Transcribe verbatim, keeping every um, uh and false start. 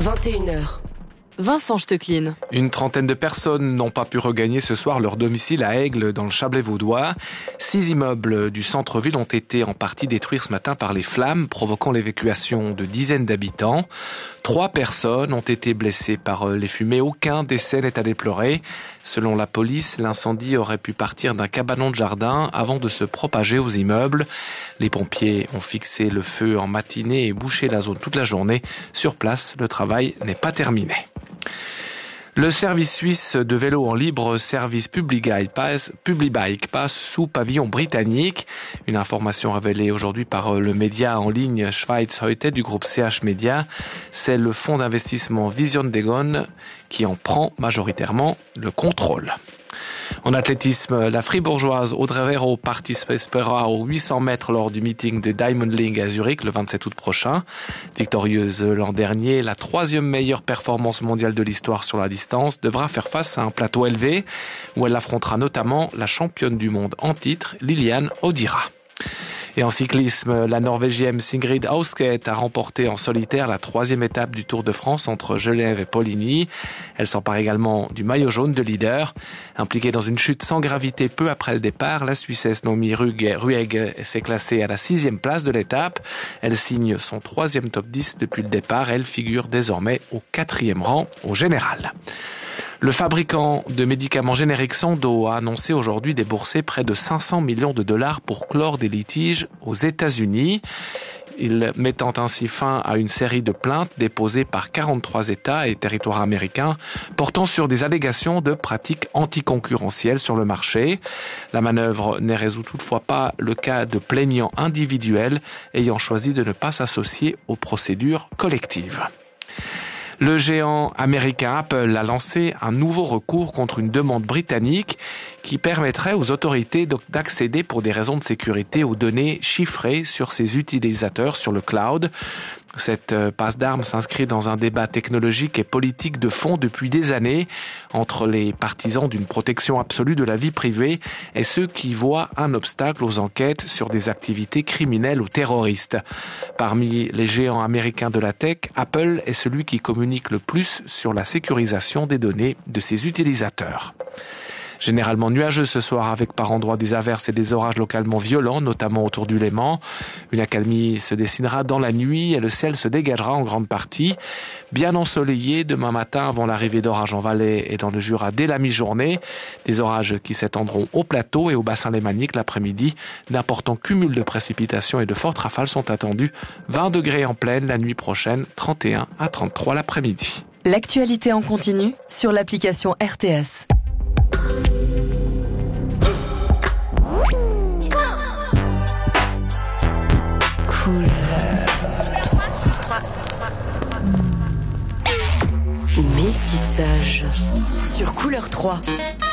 vingt et une heures. Vincent Stecklin. Une trentaine de personnes n'ont pas pu regagner ce soir leur domicile à Aigle, dans le Chablais vaudois. Six immeubles du centre-ville ont été en partie détruits ce matin par les flammes, provoquant l'évacuation de dizaines d'habitants. Trois personnes ont été blessées par les fumées. Aucun décès n'est à déplorer. Selon la police, l'incendie aurait pu partir d'un cabanon de jardin avant de se propager aux immeubles. Les pompiers ont fixé le feu en matinée et bouché la zone toute la journée. Sur place, le travail n'est pas terminé. Le service suisse de vélo en libre service Publibike passe, Publibike passe sous pavillon britannique. Une information révélée aujourd'hui par le média en ligne Schweiz Heute du groupe C H Media. C'est le fonds d'investissement Vision Degon qui en prend majoritairement le contrôle. En athlétisme, la fribourgeoise Audrey Hérault participera aux huit cents mètres lors du meeting de Diamond League à Zurich le vingt-sept août prochain. Victorieuse l'an dernier, la troisième meilleure performance mondiale de l'histoire sur la distance devra faire face à un plateau élevé où elle affrontera notamment la championne du monde en titre, Liliane Audira. Et en cyclisme, la Norvégienne Sigrid Hausket a remporté en solitaire la troisième étape du Tour de France entre Genève et Poligny. Elle s'empare également du maillot jaune de leader. Impliquée dans une chute sans gravité peu après le départ, la Suissesse Nomi Rueg s'est classée à la sixième place de l'étape. Elle signe son troisième top dix depuis le départ. Elle figure désormais au quatrième rang au général. Le fabricant de médicaments génériques Sandoz a annoncé aujourd'hui débourser près de cinq cents millions de dollars pour clore des litiges aux États-Unis. Il mettant ainsi fin à une série de plaintes déposées par quarante-trois États et territoires américains portant sur des allégations de pratiques anticoncurrentielles sur le marché. La manœuvre ne résout toutefois pas le cas de plaignants individuels ayant choisi de ne pas s'associer aux procédures collectives. Le géant américain Apple a lancé un nouveau recours contre une demande britannique qui permettrait aux autorités d'accéder pour des raisons de sécurité aux données chiffrées sur ses utilisateurs sur le cloud. Cette passe d'armes s'inscrit dans un débat technologique et politique de fond depuis des années entre les partisans d'une protection absolue de la vie privée et ceux qui voient un obstacle aux enquêtes sur des activités criminelles ou terroristes. Parmi les géants américains de la tech, Apple est celui qui communique le plus sur la sécurisation des données de ses utilisateurs. Généralement nuageux ce soir avec par endroits des averses et des orages localement violents, notamment autour du Léman. Une accalmie se dessinera dans la nuit et le ciel se dégagera en grande partie. Bien ensoleillé demain matin avant l'arrivée d'orages en Valais et dans le Jura dès la mi-journée. Des orages qui s'étendront au plateau et au bassin lémanique l'après-midi. D'importants cumuls de précipitations et de fortes rafales sont attendus. vingt degrés en pleine la nuit prochaine, trente et un à trente-trois l'après-midi. L'actualité en continu sur l'application R T S. Métissage sur Couleur trois.